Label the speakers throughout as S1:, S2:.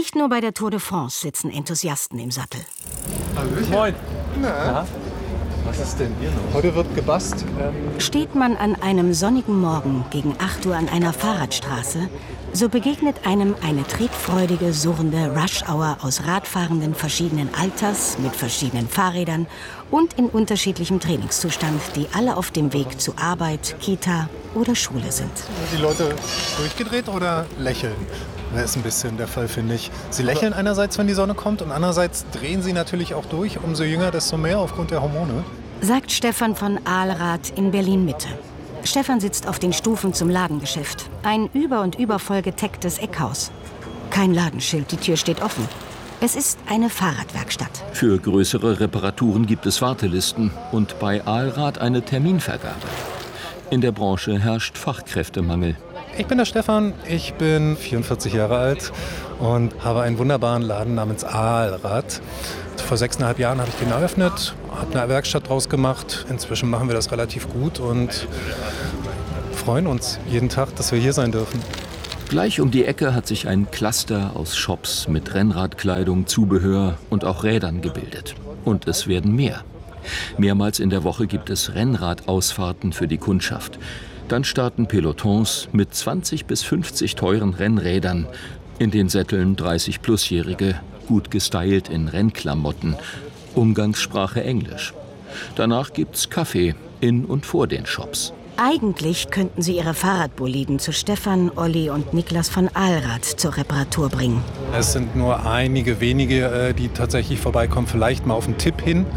S1: Nicht nur bei der Tour de France sitzen Enthusiasten im Sattel.
S2: Hallöchen. Moin. Na? Was ist denn hier noch? Heute wird gebast.
S1: Steht man an einem sonnigen Morgen gegen 8 Uhr an einer Fahrradstraße, so begegnet einem eine tretfreudige, surrende Rush-Hour aus Radfahrenden verschiedenen Alters, mit verschiedenen Fahrrädern und in unterschiedlichem Trainingszustand, die alle auf dem Weg zu Arbeit, Kita oder Schule sind.
S2: Sind die Leute durchgedreht oder lächeln? Das ist ein bisschen der Fall, finde ich. Sie lächeln einerseits, wenn die Sonne kommt, und andererseits drehen sie natürlich auch durch. Umso jünger, desto mehr aufgrund der Hormone.
S1: Sagt Stefan von Aalrath in Berlin-Mitte. Stefan sitzt auf den Stufen zum Ladengeschäft. Ein über und über voll getecktes Eckhaus. Kein Ladenschild, die Tür steht offen. Es ist eine Fahrradwerkstatt.
S3: Für größere Reparaturen gibt es Wartelisten und bei Aalrath eine Terminvergabe. In der Branche herrscht Fachkräftemangel.
S2: Ich bin der Stefan, ich bin 44 Jahre alt und habe einen wunderbaren Laden namens Aalrath. Vor 6,5 Jahren habe ich den eröffnet, habe eine Werkstatt draus gemacht. Inzwischen machen wir das relativ gut und freuen uns jeden Tag, dass wir hier sein dürfen.
S3: Gleich um die Ecke hat sich ein Cluster aus Shops mit Rennradkleidung, Zubehör und auch Rädern gebildet. Und es werden mehr. Mehrmals in der Woche gibt es Rennradausfahrten für die Kundschaft. Dann starten Pelotons mit 20 bis 50 teuren Rennrädern. In den Sätteln 30-Plus-Jährige, gut gestylt in Rennklamotten. Umgangssprache Englisch. Danach gibt's Kaffee in und vor den Shops.
S1: Eigentlich könnten sie ihre Fahrradboliden zu Stefan, Olli und Niklas von Aalrath zur Reparatur bringen.
S2: Es sind nur einige wenige, die tatsächlich vorbeikommen, vielleicht mal auf einen Tipp hin.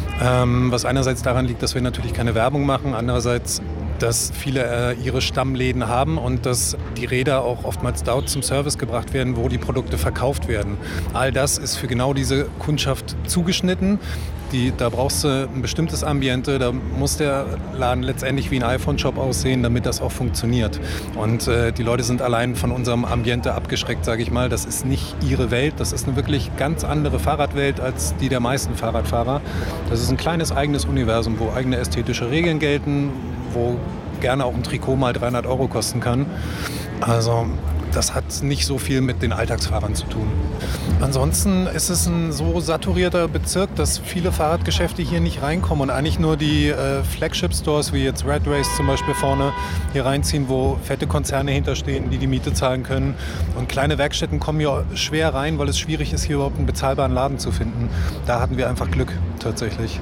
S2: Was einerseits daran liegt, dass wir natürlich keine Werbung machen, andererseits dass viele ihre Stammläden haben und dass die Räder auch oftmals dort zum Service gebracht werden, wo die Produkte verkauft werden. All das ist für genau diese Kundschaft zugeschnitten. Da brauchst du ein bestimmtes Ambiente, da muss der Laden letztendlich wie ein iPhone-Shop aussehen, damit das auch funktioniert. Und die Leute sind allein von unserem Ambiente abgeschreckt, sage ich mal. Das ist nicht ihre Welt, das ist eine wirklich ganz andere Fahrradwelt als die der meisten Fahrradfahrer. Das ist ein kleines eigenes Universum, wo eigene ästhetische Regeln gelten, wo gerne auch ein Trikot mal 300 € kosten kann. Also das hat nicht so viel mit den Alltagsfahrern zu tun. Ansonsten ist es ein so saturierter Bezirk, dass viele Fahrradgeschäfte hier nicht reinkommen und eigentlich nur die Flagship-Stores, wie jetzt Red Race zum Beispiel vorne, hier reinziehen, wo fette Konzerne hinterstehen, die die Miete zahlen können. Und kleine Werkstätten kommen hier schwer rein, weil es schwierig ist, hier überhaupt einen bezahlbaren Laden zu finden. Da hatten wir einfach Glück, tatsächlich.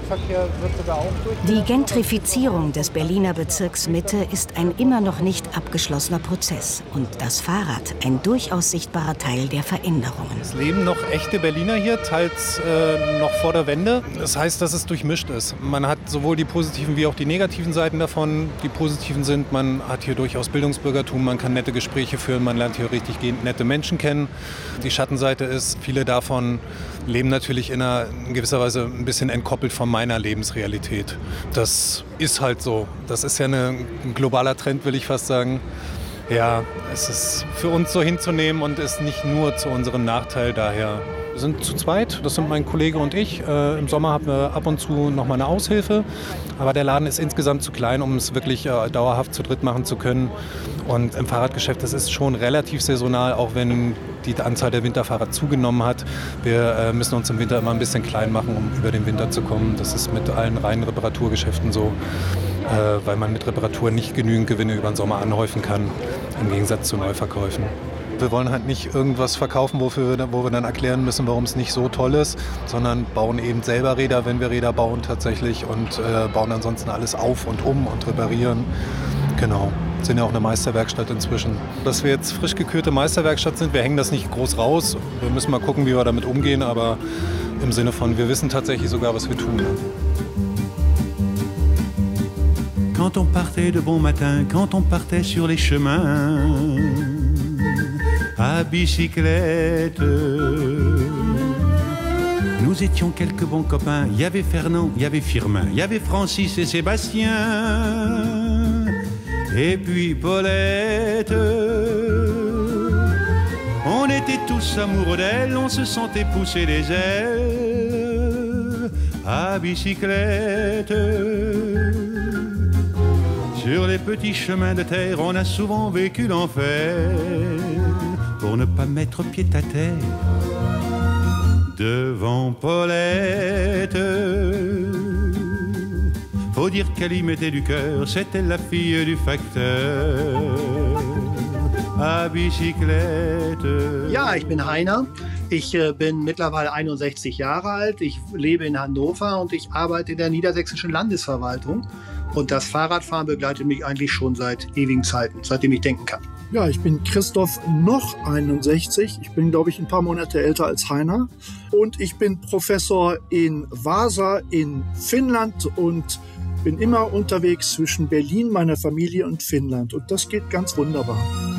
S1: Die Gentrifizierung des Berliner Bezirks Mitte ist ein immer noch nicht abgeschlossener Prozess und das Fahrrad ein durchaus sichtbarer Teil der Veränderungen.
S2: Es leben noch echte Berliner hier, teils noch vor der Wende. Das heißt, dass es durchmischt ist. Man hat sowohl die positiven wie auch die negativen Seiten davon. Die positiven sind, man hat hier durchaus Bildungsbürgertum, man kann nette Gespräche führen, man lernt hier richtig nette Menschen kennen. Die Schattenseite ist, viele davon leben natürlich in gewisser Weise ein bisschen entkoppelt von meiner Lebensrealität. Das ist halt so. Das ist ja ein globaler Trend, will ich fast sagen. Ja, es ist für uns so hinzunehmen und ist nicht nur zu unserem Nachteil daher. Wir sind zu zweit, das sind mein Kollege und ich. Im Sommer haben wir ab und zu noch mal eine Aushilfe. Aber der Laden ist insgesamt zu klein, um es wirklich dauerhaft zu dritt machen zu können. Und im Fahrradgeschäft, das ist schon relativ saisonal, auch wenn die Anzahl der Winterfahrer zugenommen hat. Wir müssen uns im Winter immer ein bisschen klein machen, um über den Winter zu kommen. Das ist mit allen reinen Reparaturgeschäften so, weil man mit Reparatur nicht genügend Gewinne über den Sommer anhäufen kann, im Gegensatz zu Neuverkäufen. Wir wollen halt nicht irgendwas verkaufen, wo wir dann erklären müssen, warum es nicht so toll ist, sondern bauen eben selber Räder, wenn wir Räder bauen tatsächlich und bauen ansonsten alles auf und um und reparieren. Genau. Sind ja auch eine Meisterwerkstatt inzwischen. Dass wir jetzt frisch gekürte Meisterwerkstatt sind, wir hängen das nicht groß raus. Wir müssen mal gucken, wie wir damit umgehen, aber im Sinne von, wir wissen tatsächlich sogar, was wir tun.
S4: Quand on partait de bon matin, quand on partait sur les chemins, à bicyclette, nous étions quelques bons copains. Il y avait Fernand, il y avait Firmin, il y avait Francis et Sébastien. Et puis Paulette, on était tous amoureux d'elle, on se sentait pousser les ailes à bicyclette. Sur les petits chemins de terre, on a souvent vécu l'enfer pour ne pas mettre pied à terre devant Paulette. Faut dire qu'elle y mettait du cœur, c'était la fille du facteur à Bicyclette.
S5: Ja, ich bin Heiner. Ich bin mittlerweile 61 Jahre alt. Ich lebe in Hannover und ich arbeite in der niedersächsischen Landesverwaltung. Und das Fahrradfahren begleitet mich eigentlich schon seit ewigen Zeiten, seitdem ich denken kann.
S6: Ja, ich bin Christoph, noch 61. Ich bin, glaube ich, ein paar Monate älter als Heiner. Und ich bin Professor in Vasa in Finnland und bin immer unterwegs zwischen Berlin, meiner Familie und Finnland. Und das geht ganz wunderbar.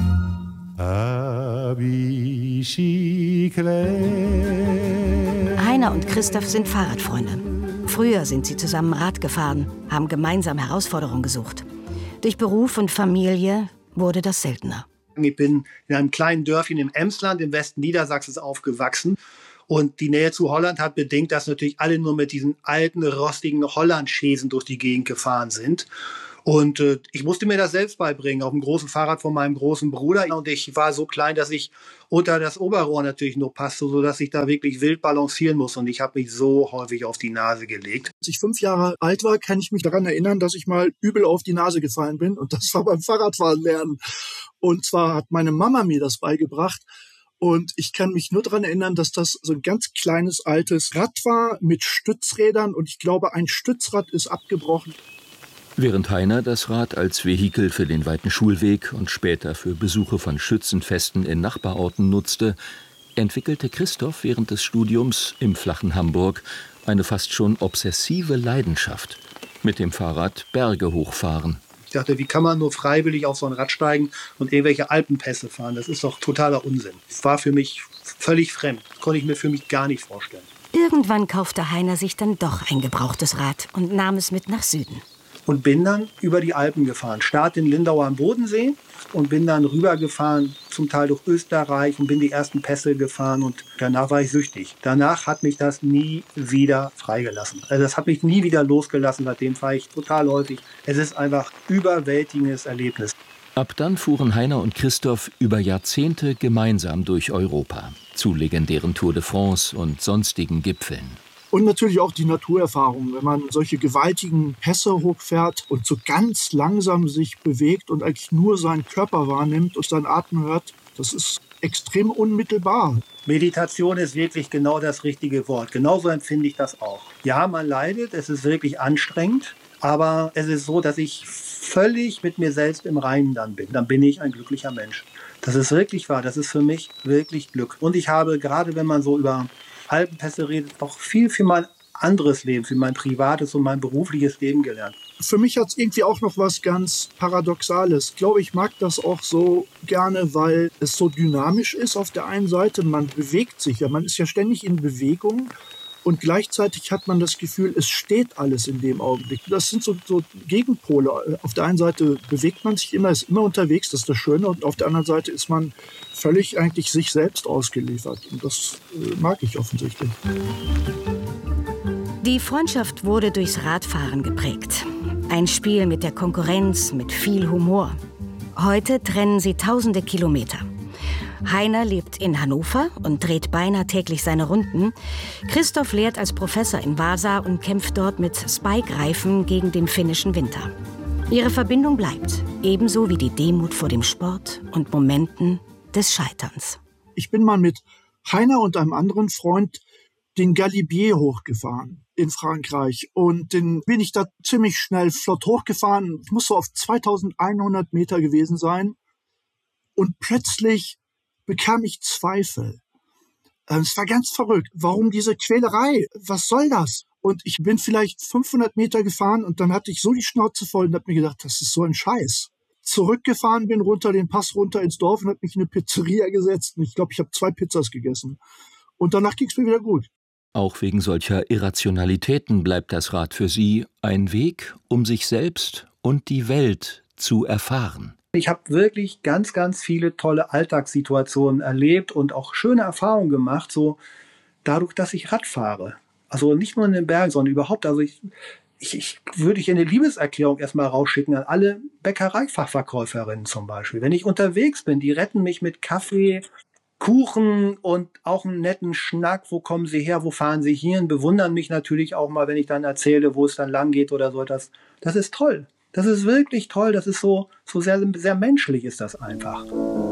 S1: Heiner und Christoph sind Fahrradfreunde. Früher sind sie zusammen Rad gefahren, haben gemeinsam Herausforderungen gesucht. Durch Beruf und Familie wurde das seltener.
S5: Ich bin in einem kleinen Dörfchen im Emsland im Westen Niedersachsens aufgewachsen. Und die Nähe zu Holland hat bedingt, dass natürlich alle nur mit diesen alten, rostigen Hollandschäsen durch die Gegend gefahren sind. Und ich musste mir das selbst beibringen, auf dem großen Fahrrad von meinem großen Bruder. Und ich war so klein, dass ich unter das Oberrohr natürlich nur passte, sodass ich da wirklich wild balancieren muss. Und ich habe mich so häufig auf die Nase gelegt.
S6: Als ich 5 Jahre alt war, kann ich mich daran erinnern, dass ich mal übel auf die Nase gefallen bin. Und das war beim Fahrradfahren lernen. Und zwar hat meine Mama mir das beigebracht. Und ich kann mich nur daran erinnern, dass das so ein ganz kleines, altes Rad war mit Stützrädern. Und ich glaube, ein Stützrad ist abgebrochen.
S3: Während Heiner das Rad als Vehikel für den weiten Schulweg und später für Besuche von Schützenfesten in Nachbarorten nutzte, entwickelte Christoph während des Studiums im flachen Hamburg eine fast schon obsessive Leidenschaft: mit dem Fahrrad Berge hochfahren.
S5: Ich dachte, wie kann man nur freiwillig auf so ein Rad steigen und irgendwelche Alpenpässe fahren? Das ist doch totaler Unsinn. Das war für mich völlig fremd. Das konnte ich mir für mich gar nicht vorstellen.
S1: Irgendwann kaufte Heiner sich dann doch ein gebrauchtes Rad und nahm es mit nach Süden.
S5: Und bin dann über die Alpen gefahren. Start in Lindau am Bodensee und bin dann rübergefahren, zum Teil durch Österreich, und bin die ersten Pässe gefahren und danach war ich süchtig. Danach hat mich das nie wieder freigelassen. Also das hat mich nie wieder losgelassen, seitdem fahre ich total häufig. Es ist einfach ein überwältigendes Erlebnis.
S3: Ab dann fuhren Heiner und Christoph über Jahrzehnte gemeinsam durch Europa, zu legendären Tour de France und sonstigen Gipfeln.
S6: Und natürlich auch die Naturerfahrung, wenn man solche gewaltigen Pässe hochfährt und so ganz langsam sich bewegt und eigentlich nur seinen Körper wahrnimmt und seinen Atem hört, das ist extrem unmittelbar.
S5: Meditation ist wirklich genau das richtige Wort. Genauso empfinde ich das auch. Ja, man leidet, es ist wirklich anstrengend, aber es ist so, dass ich völlig mit mir selbst im Reinen dann bin. Dann bin ich ein glücklicher Mensch. Das ist wirklich wahr, das ist für mich wirklich Glück. Und ich habe, gerade wenn man so über Alpenpässe redet, auch viel für mein anderes Leben, für mein privates und mein berufliches Leben gelernt.
S6: Für mich hat es irgendwie auch noch was ganz Paradoxales. Ich glaube, ich mag das auch so gerne, weil es so dynamisch ist auf der einen Seite. Man bewegt sich ja, man ist ja ständig in Bewegung. Und gleichzeitig hat man das Gefühl, es steht alles in dem Augenblick. Das sind so Gegenpole. Auf der einen Seite bewegt man sich immer, ist immer unterwegs, das ist das Schöne. Und auf der anderen Seite ist man völlig eigentlich sich selbst ausgeliefert. Und das mag ich offensichtlich.
S1: Die Freundschaft wurde durchs Radfahren geprägt. Ein Spiel mit der Konkurrenz, mit viel Humor. Heute trennen sie tausende Kilometer. Heiner lebt in Hannover und dreht beinahe täglich seine Runden. Christoph lehrt als Professor in Vasa und kämpft dort mit Spike-Reifen gegen den finnischen Winter. Ihre Verbindung bleibt, ebenso wie die Demut vor dem Sport und Momenten des Scheiterns.
S6: Ich bin mal mit Heiner und einem anderen Freund den Galibier hochgefahren in Frankreich. Und den bin ich da ziemlich schnell flott hochgefahren. Ich muss so auf 2100 Meter gewesen sein. Und plötzlich bekam ich Zweifel. Es war ganz verrückt. Warum diese Quälerei? Was soll das? Und ich bin vielleicht 500 Meter gefahren und dann hatte ich so die Schnauze voll und habe mir gedacht, das ist so ein Scheiß. Zurückgefahren bin, runter den Pass runter ins Dorf und habe mich in eine Pizzeria gesetzt. Und ich glaube, ich habe 2 Pizzas gegessen. Und danach ging es mir wieder gut.
S3: Auch wegen solcher Irrationalitäten bleibt das Rad für Sie ein Weg, um sich selbst und die Welt zu erfahren.
S5: Ich habe wirklich ganz, ganz viele tolle Alltagssituationen erlebt und auch schöne Erfahrungen gemacht, so dadurch, dass ich Rad fahre. Also nicht nur in den Bergen, sondern überhaupt. Also ich würde eine Liebeserklärung erstmal rausschicken an alle Bäckereifachverkäuferinnen zum Beispiel. Wenn ich unterwegs bin, die retten mich mit Kaffee, Kuchen und auch einen netten Schnack. Wo kommen Sie her? Wo fahren Sie hin? Bewundern mich natürlich auch mal, wenn ich dann erzähle, wo es dann lang geht oder so. Das ist toll. Das ist wirklich toll. Das ist so sehr, sehr menschlich ist das einfach.